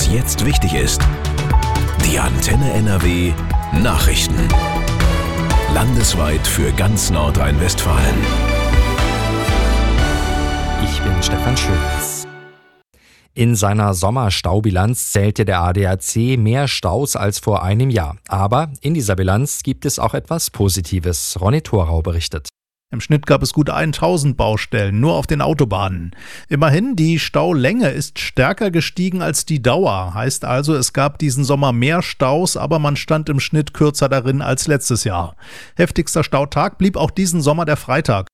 was jetzt wichtig ist. Die Antenne NRW Nachrichten. Landesweit für ganz Nordrhein-Westfalen. Ich bin Stefan Schulz. In seiner Sommerstaubilanz zählte der ADAC mehr Staus als vor einem Jahr. Aber in dieser Bilanz gibt es auch etwas Positives. Ronny Thorau berichtet. Im Schnitt gab es gut 1000 Baustellen, nur auf den Autobahnen. Immerhin, die Staulänge ist stärker gestiegen als die Dauer. Heißt also, es gab diesen Sommer mehr Staus, aber man stand im Schnitt kürzer darin als letztes Jahr. Heftigster Stautag blieb auch diesen Sommer der Freitag.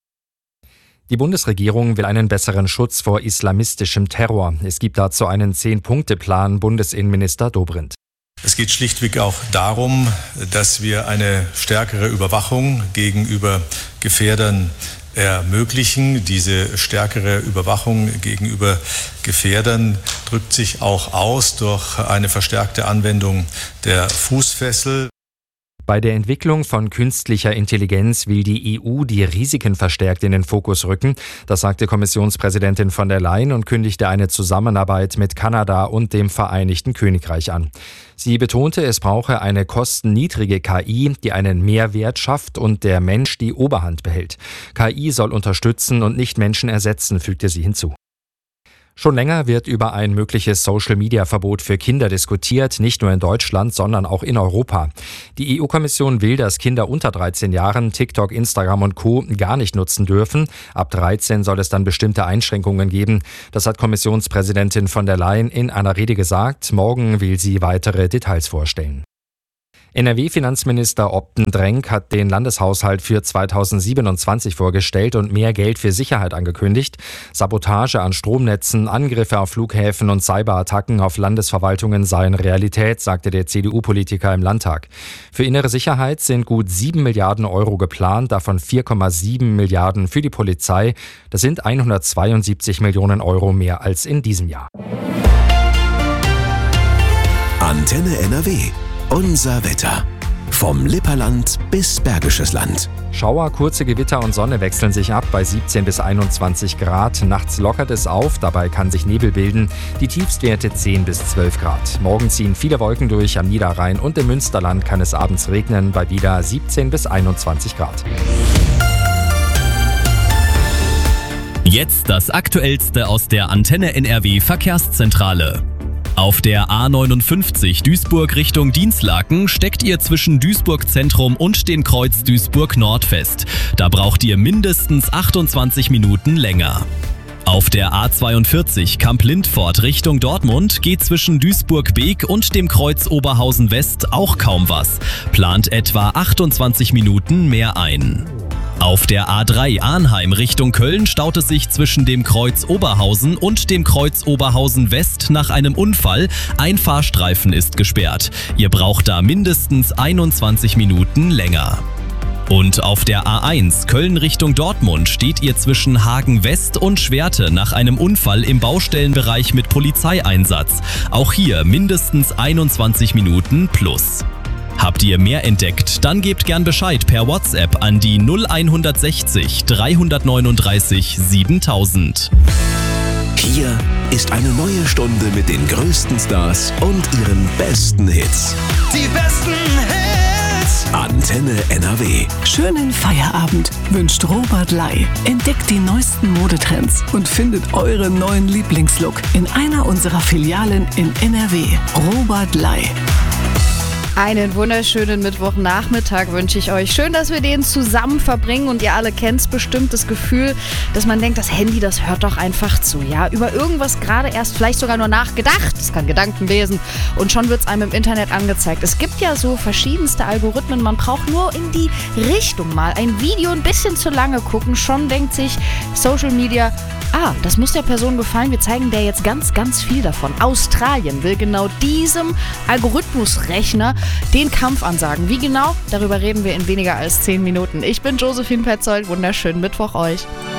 Die Bundesregierung will einen besseren Schutz vor islamistischem Terror. Es gibt dazu einen 10-Punkte-Plan, Bundesinnenminister Dobrindt. Es geht schlichtweg auch darum, dass wir eine stärkere Überwachung gegenüber Gefährdern ermöglichen. Diese stärkere Überwachung gegenüber Gefährdern drückt sich auch aus durch eine verstärkte Anwendung der Fußfessel. Bei der Entwicklung von künstlicher Intelligenz will die EU die Risiken verstärkt in den Fokus rücken. Das sagte Kommissionspräsidentin von der Leyen und kündigte eine Zusammenarbeit mit Kanada und dem Vereinigten Königreich an. Sie betonte, es brauche eine kostenniedrige KI, die einen Mehrwert schafft und der Mensch die Oberhand behält. KI soll unterstützen und nicht Menschen ersetzen, fügte sie hinzu. Schon länger wird über ein mögliches Social-Media-Verbot für Kinder diskutiert, nicht nur in Deutschland, sondern auch in Europa. Die EU-Kommission will, dass Kinder unter 13 Jahren TikTok, Instagram und Co. gar nicht nutzen dürfen. Ab 13 soll es dann bestimmte Einschränkungen geben. Das hat Kommissionspräsidentin von der Leyen in einer Rede gesagt. Morgen will sie weitere Details vorstellen. NRW-Finanzminister Opten-Drenk hat den Landeshaushalt für 2027 vorgestellt und mehr Geld für Sicherheit angekündigt. Sabotage an Stromnetzen, Angriffe auf Flughäfen und Cyberattacken auf Landesverwaltungen seien Realität, sagte der CDU-Politiker im Landtag. Für innere Sicherheit sind gut 7 Milliarden Euro geplant, davon 4,7 Milliarden für die Polizei. Das sind 172 Millionen Euro mehr als in diesem Jahr. Antenne NRW. Unser Wetter. Vom Lipperland bis Bergisches Land. Schauer, kurze Gewitter und Sonne wechseln sich ab bei 17 bis 21 Grad. Nachts lockert es auf, dabei kann sich Nebel bilden. Die Tiefstwerte 10 bis 12 Grad. Morgen ziehen viele Wolken durch, am Niederrhein und im Münsterland kann es abends regnen, bei wieder 17 bis 21 Grad. Jetzt das Aktuellste aus der Antenne NRW Verkehrszentrale. Auf der A59 Duisburg Richtung Dinslaken steckt ihr zwischen Duisburg Zentrum und dem Kreuz Duisburg Nord fest. Da braucht ihr mindestens 28 Minuten länger. Auf der A42 Kamp-Lindfort Richtung Dortmund geht zwischen Duisburg-Beek und dem Kreuz Oberhausen West auch kaum was. Plant etwa 28 Minuten mehr ein. Auf der A3 Arnheim Richtung Köln staut es sich zwischen dem Kreuz Oberhausen und dem Kreuz Oberhausen West nach einem Unfall. Ein Fahrstreifen ist gesperrt. Ihr braucht da mindestens 21 Minuten länger. Und auf der A1 Köln Richtung Dortmund steht ihr zwischen Hagen West und Schwerte nach einem Unfall im Baustellenbereich mit Polizeieinsatz. Auch hier mindestens 21 Minuten plus. Habt ihr mehr entdeckt? Dann gebt gern Bescheid per WhatsApp an die 0160 339 7000. Hier ist eine neue Stunde mit den größten Stars und ihren besten Hits. Die besten Hits! Antenne NRW. Schönen Feierabend wünscht Robert Ley. Entdeckt die neuesten Modetrends und findet euren neuen Lieblingslook in einer unserer Filialen in NRW. Robert Ley. Einen wunderschönen Mittwochnachmittag wünsche ich euch. Schön, dass wir den zusammen verbringen und ihr alle kennt bestimmt das Gefühl, dass man denkt, das Handy, das hört doch einfach zu. Ja, über irgendwas gerade erst vielleicht sogar nur nachgedacht. Es kann Gedanken lesen und schon wird es einem im Internet angezeigt. Es gibt ja so verschiedenste Algorithmen. Man braucht nur in die Richtung mal ein Video ein bisschen zu lange gucken. Schon denkt sich Social Media, das muss der Person gefallen. Wir zeigen der jetzt ganz, ganz viel davon. Australien will genau diesem Algorithmusrechner den Kampf ansagen. Wie genau? Darüber reden wir in weniger als 10 Minuten. Ich bin Josephine Petzold. Wunderschönen Mittwoch euch.